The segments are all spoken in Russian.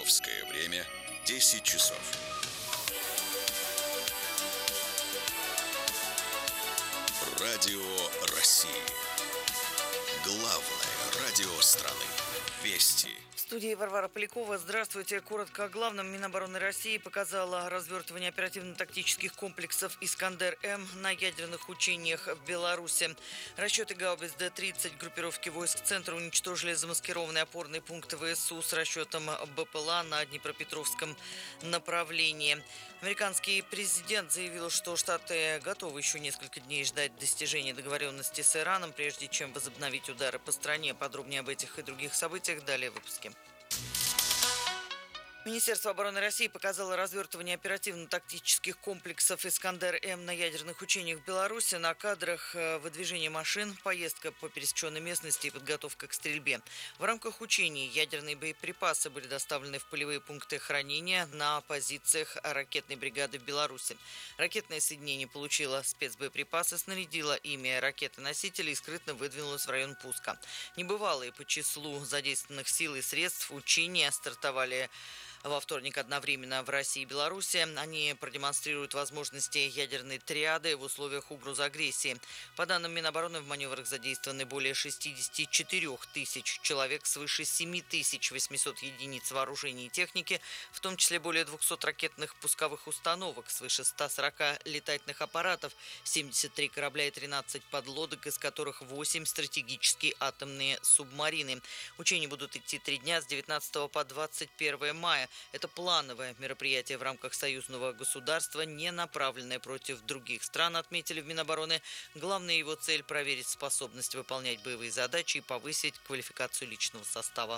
Московское время 10 часов. Радио России. Главное радио страны. Вести. В студии Варвара Полякова. Здравствуйте. Коротко о главном. Минобороны России показала развертывание оперативно-тактических комплексов «Искандер-М» на ядерных учениях в Беларуси. Расчеты гаубиц Д-30 группировки войск центра уничтожили замаскированные опорные пункты ВСУ с расчетом БПЛА на Днепропетровском направлении. Американский президент заявил, что Штаты готовы еще несколько дней ждать достижения договоренности с Ираном, прежде чем возобновить удары по стране. Подробнее об этих и других событиях далее в выпуске. Министерство обороны России показало развертывание оперативно-тактических комплексов «Искандер-М» на ядерных учениях в Беларуси. На кадрах выдвижение машин, поездка по пересеченной местности и подготовка к стрельбе. В рамках учений ядерные боеприпасы были доставлены в полевые пункты хранения на позициях ракетной бригады в Беларуси. Ракетное соединение получило спецбоеприпасы, снарядило ими ракеты-носители и скрытно выдвинулось в район пуска. Небывалые по числу задействованных сил и средств учения стартовали во вторник одновременно в России и Беларуси. Они продемонстрируют возможности ядерной триады в условиях угрозы агрессии. По данным Минобороны, в маневрах задействованы более 64 тысяч человек, свыше 7800 единиц вооружения и техники, в том числе более 200 ракетных пусковых установок, свыше 140 летательных аппаратов, 73 корабля и 13 подлодок, из которых 8 стратегические атомные субмарины. Учения будут идти 3 дня с 19 по 21 мая. Это плановое мероприятие в рамках союзного государства, не направленное против других стран, отметили в Минобороны. Главная его цель – проверить способность выполнять боевые задачи и повысить квалификацию личного состава.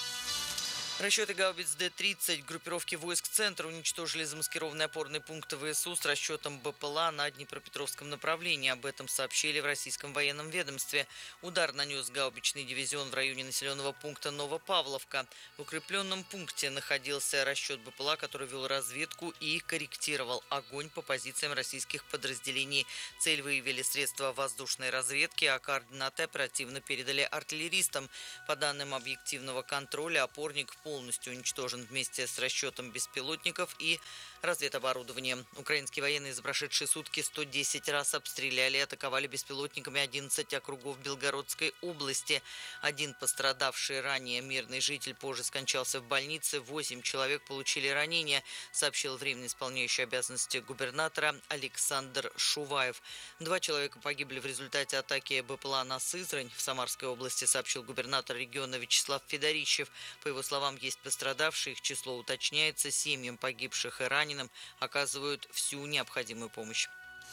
Расчеты гаубиц Д-30 группировки войск центра уничтожили замаскированные опорные пункты ВСУ с расчетом БПЛА на Днепропетровском направлении. Об этом сообщили в российском военном ведомстве. Удар нанес гаубичный дивизион в районе населенного пункта Новопавловка. В укрепленном пункте находился расчет БПЛА, который вел разведку и корректировал огонь по позициям российских подразделений. Цель выявили средства воздушной разведки, а координаты оперативно передали артиллеристам. По данным объективного контроля, опорник полностью уничтожен вместе с расчетом беспилотников и разведоборудованием. Украинские военные за прошедшие сутки 110 раз обстреляли и атаковали беспилотниками 11 округов Белгородской области. Один пострадавший ранее мирный житель позже скончался в больнице. 8 человек получили ранения, сообщил временно исполняющий обязанности губернатора Александр Шуваев. 2 человека погибли в результате атаки БПЛА на Сызрань в Самарской области, сообщил губернатор региона Вячеслав Федорищев. По его словам, есть пострадавшие, их число уточняется. Семьям погибших и раненым оказывают всю необходимую помощь.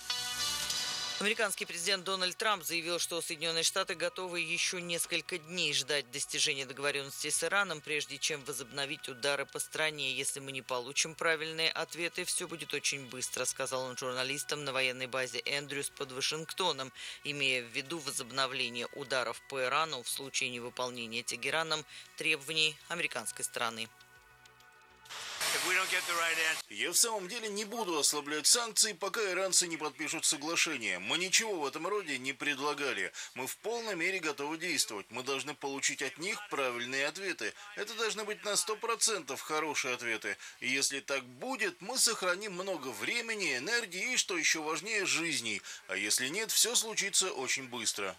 Американский президент Дональд Трамп заявил, что Соединенные Штаты готовы еще несколько дней ждать достижения договоренности с Ираном, прежде чем возобновить удары по стране. Если мы не получим правильные ответы, все будет очень быстро, сказал он журналистам на военной базе Эндрюс под Вашингтоном, имея в виду возобновление ударов по Ирану в случае невыполнения Тегераном требований американской стороны. Я в самом деле не буду ослаблять санкции, пока иранцы не подпишут соглашение. Мы ничего в этом роде не предлагали. Мы в полной мере готовы действовать. Мы должны получить от них правильные ответы. Это должны быть на 100% хорошие ответы. И если так будет, мы сохраним много времени, энергии и, что еще важнее, жизней. А если нет, все случится очень быстро.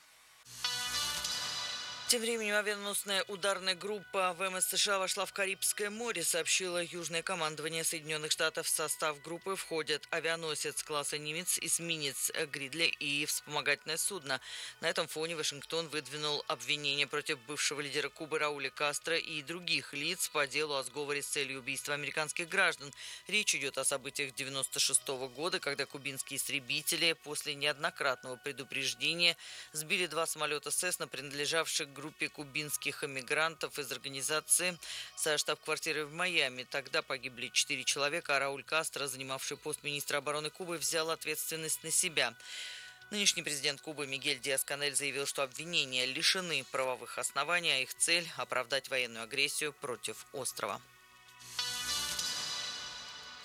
Тем временем авианосная ударная группа ВМС США вошла в Карибское море, сообщило Южное командование Соединенных Штатов. В состав группы входят авианосец класса «Нимец», эсминец «Гридли» и вспомогательное судно. На этом фоне Вашингтон выдвинул обвинение против бывшего лидера Кубы Рауля Кастро и других лиц по делу о сговоре с целью убийства американских граждан. Речь идет о событиях 1996 года, когда кубинские истребители после неоднократного предупреждения сбили 2 самолета Cessna, принадлежавших группе кубинских эмигрантов из организации со штаб-квартирой в Майами. Тогда погибли 4 человека, а Рауль Кастро, занимавший пост министра обороны Кубы, взял ответственность на себя. Нынешний президент Кубы Мигель Диас-Канель заявил, что обвинения лишены правовых оснований, а их цель – оправдать военную агрессию против острова.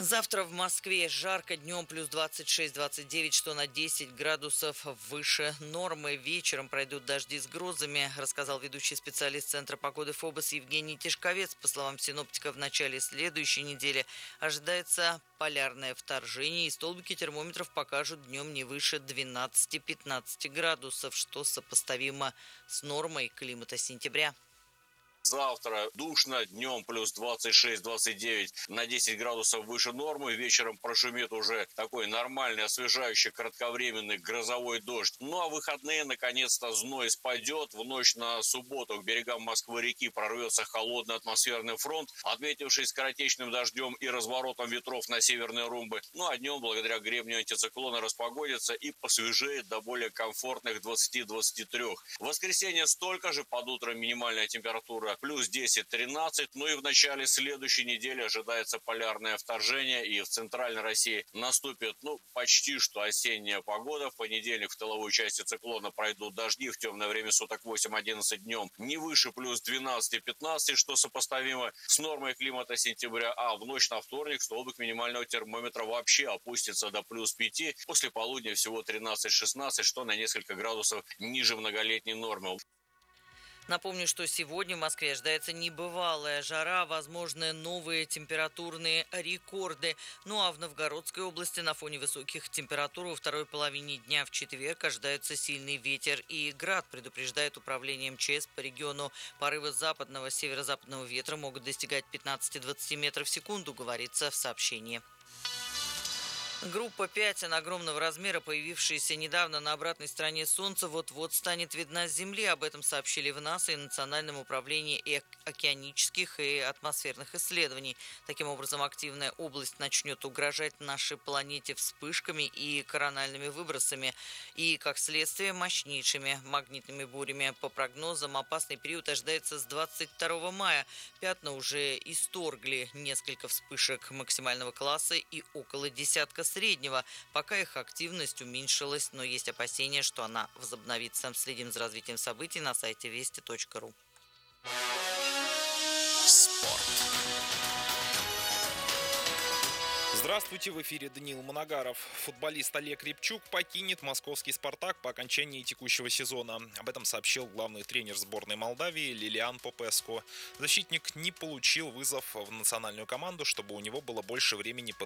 Завтра в Москве жарко, днем плюс 26-29, что на 10 градусов выше нормы. Вечером пройдут дожди с грозами, рассказал ведущий специалист Центра погоды ФОБОС Евгений Тишковец. По словам синоптика, в начале следующей недели ожидается полярное вторжение, и столбики термометров покажут днем не выше 12-15 градусов, что сопоставимо с нормой климата сентября. Завтра душно, днем плюс 26-29, на 10 градусов выше нормы. Вечером прошумит уже такой нормальный, освежающий, кратковременный грозовой дождь. Ну а в выходные, наконец-то, зной спадет. В ночь на субботу к берегам Москвы-реки прорвется холодный атмосферный фронт, отметивший скоротечным дождем и разворотом ветров на северные румбы. Ну а днем, благодаря гребню антициклона, распогодится и посвежеет до более комфортных 20-23. В воскресенье столько же, под утро минимальная температура плюс 10-13, ну и в начале следующей недели ожидается полярное вторжение, и в центральной России наступит, почти что осенняя погода. В понедельник в тыловой части циклона пройдут дожди, в темное время суток 8-11 днем, не выше плюс 12-15, что сопоставимо с нормой климата сентября, а в ночь на вторник столбик минимального термометра вообще опустится до плюс 5, после полудня всего 13-16, что на несколько градусов ниже многолетней нормы. Напомню, что сегодня в Москве ожидается небывалая жара, возможны новые температурные рекорды. Ну а в Новгородской области на фоне высоких температур во второй половине дня в четверг ожидается сильный ветер и град, предупреждает управление МЧС по региону. Порывы западного, северо-западного ветра могут достигать 15-20 метров в секунду, говорится в сообщении. Группа Пятен огромного размера, появившаяся недавно на обратной стороне Солнца, вот-вот станет видна с Земли. Об этом сообщили в НАСА и Национальном управлении океанических и атмосферных исследований. Таким образом, активная область начнет угрожать нашей планете вспышками и корональными выбросами, и, как следствие, мощнейшими магнитными бурями. По прогнозам, опасный период ожидается с 22 мая. Пятна уже исторгли несколько вспышек максимального класса и около десятка среднего, пока их активность уменьшилась, но есть опасения, что она возобновится. Следим за развитием событий на сайте вести.ру. Спорт. Здравствуйте, в эфире Даниил Моногаров. Футболист Олег Рябчук покинет московский «Спартак» по окончании текущего сезона. Об этом сообщил главный тренер сборной Молдавии Лилиан Попеску. Защитник не получил вызов в национальную команду, чтобы у него было больше времени